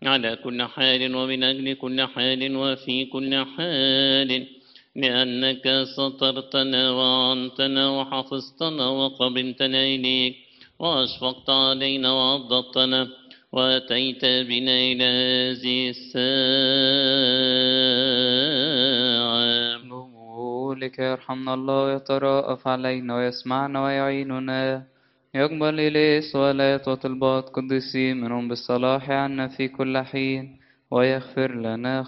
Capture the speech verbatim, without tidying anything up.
على كل حال ومن أجل كل حال وفي كل حال، لأنك سترتنا وعنتنا وحفظتنا وقبلتنا إليك وأشفقت علينا وعضدتنا وأتيت بنا إلى هذه الساعة. لك يرحمنا الله ويترأف علينا ويسمعنا ويعيننا، يقبل إليه صلاة وطلبات قدسين منهم بالصلاح عنا في كل حين، ويغفر لنا